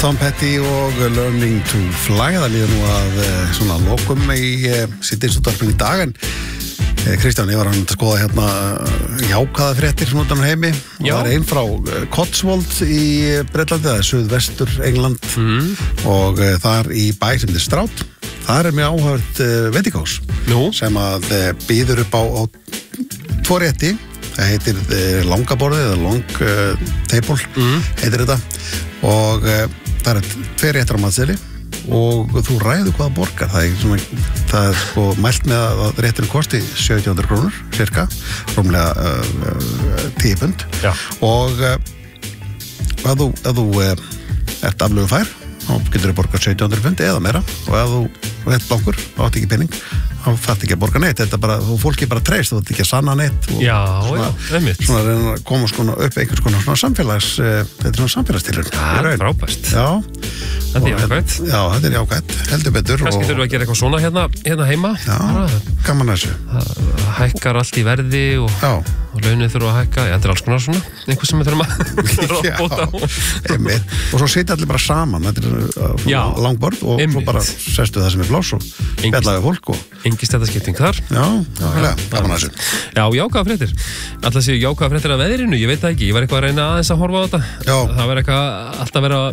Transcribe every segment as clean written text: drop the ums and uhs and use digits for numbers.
Tom Petty og Learning to Fly. Það líður nú að svona lokum í Síðdegisútvarpinu í dag, en Kristján, ég var að skoða hérna jákvæða fréttir svona utan heimi og það er ein frá Cotswold í Bretlandi, það er suðvestur England og þar í bæ sem þetta Stroud. Það er mjög áhugavert veitingahús sem að býður upp á tvo rétti. Það heitir langaborðið eða long table heitir þetta og það er 2 réttir á matseðli og þú ræður hvaða borgar. Það er sko mælt með að rétturinn kosti 1700 krónur cirka, rúmlega 10 pund og ef þú ert aflögu fær þá getur þú borgað 1700 pund eða meira og ef þú ert blankur og átt ekki pening þá þarf ekki að borga neitt. Þetta bara, þú fólki bara treyst, þú þarf ekki að sanna neitt og svona reyna að koma upp einhvers konar svona samfélags þetta er svona samfélagstilraun. Það er frábært. Þetta er jákvætt. Já, þetta er jákvætt, heldur betur. Kannski þurfum við að gera eitthvað svona hérna heima. Já, gaman þessu. Það hækkar allt í verði og launin þurfa að hækka. Þetta er alls konar svona, einhver sem við þurfum að bóta á. Og svo sitja allir bara saman, þetta er langborð og svo bara sestu það sem er pláss og spjallaði fólk og engin stættaskipting þar. Gaman þessu. Já, jákvæða fréttir. Alltaf séu jákvæða fréttir af veðrinu, ég veit það ekki. Ég var eitthvað að reyna aðeins að horfa á þetta. Það var eitthvað alltaf verið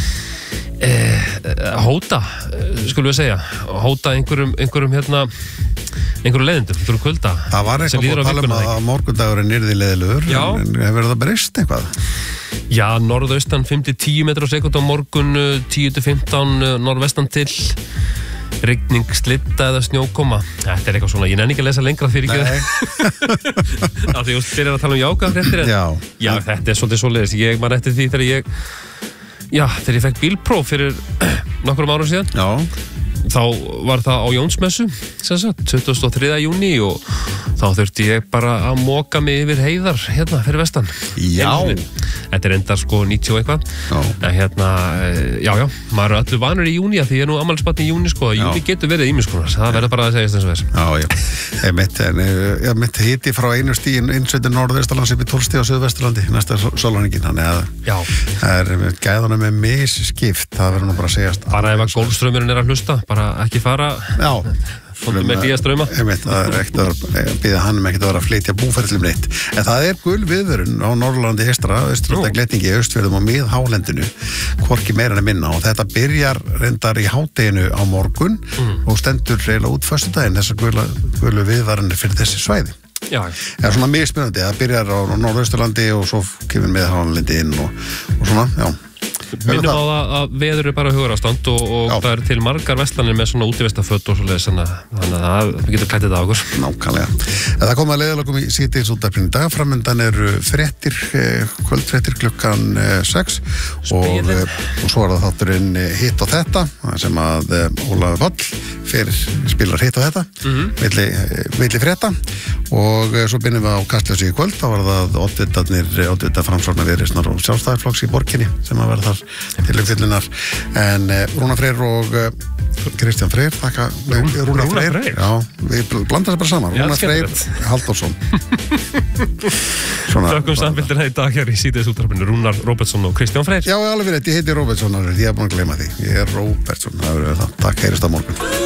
að hóta, skulum við segja. Hóta einhverjum leiðindum, einhverjum kulda. Það var eitthvað að tala að morgundagurinn yrði leiðilegur, en hefur það breyst eitthvað? Já, norðaustan 5-10 metrar á sekúndu á morgun, 10-15 norðvestan til. Rigning, slitta eða snjókoma. Þetta er eitthvað svona, ég nenni ekki að lesa lengra fyrir ekki það. Því þú byrjar að tala jákvæða fréttir. Já, þetta er svolítið svoleiðis. Ég man eftir því þegar ég fekk bílpróf fyrir nokkrum árum síðan. Þá var það á Jónsmessu, 23. júní og þá þurfti ég bara að moka mig yfir heiðar hérna fyrir vestan. Þetta er endar sko 90 og eitthvað. En maður er allir vanur í júní því ég er nú afmælisbarn í júní sko. Júní getur verið ýmiskonar, það verður bara að segja eins og þess. Ég mitt hiti frá einu stíðin innsveitur norðvesturlands upp í 12 stíð á Suðvesturlandi næsta sólarhringinn, þannig að það er gæðunum með misskipt, það verður nú bara að segjast. Bara ef að golfstraumurinn er að hlusta, bara ekki fara með hlýja strauma. Það er ekkert að býða hann ekkert að vera að flytja búferðlum neitt. En það er gul viðvörun á Norðurlandi eystra, Austurlanda-Glettingi, Austfjörðum og Miðhálendinu, hvorki meira en minna, og þetta byrjar reyndar í hádeginu á morgun og stendur reyla út föstudaginn þessar gulu viðvaranir fyrir þessi svæði. Það er svona mismunandi, það byrjar á Norðausturlandi og svo kemur Miðhálendið inn og svona, Minnum á það að veður er bara hugarástand og það er til margar verslanir með svona útivistaföt og svoleiðis, þannig að við getum klætt þetta á okkur. Nákvæmlega. Það kom að leiðalokum í Síðdegisútvarpinu í dag. Framundan eru fréttir, kvöldfréttir klukkan 6 og svo er það þátturinn Hitt og þetta, sem að Ólafur Páll spilar Hitt og þetta milli frétta og svo byrjum við á Kastljósi í kvöld. Þá var það oddvita Framsóknar, Viðreisnar og Sjálfstæðisflokks í borginni sem að vera þar til umfyllunar, en Rúnar Freyr og Kristján Freyr Rúnar Freyr, við blandum það bara saman. Rúnar Freyr Halldórsson. Þökkum samfélgina í dag hér í Síðdegisútvarpinu, Rúnar Róbertsson og Kristján Freyr. Já, alveg rétt, ég heiti Róbertsson, ég er búin að gleyma því. Ég er Róbertsson, takk, heyrist á morgun.